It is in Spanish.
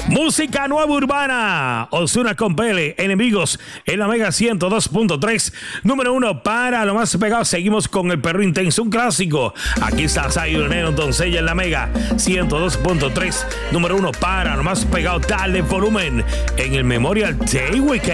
Música nueva urbana. Ozuna con Pele, Enemigos en la Mega 102.3. Número 1 para lo más pegado. Seguimos con El Perro Intenso, un clásico. Aquí está Zion Lennon, Doncella en la Mega 102.3. Número 1 para lo más pegado. Dale volumen en el Memorial Day Weekend.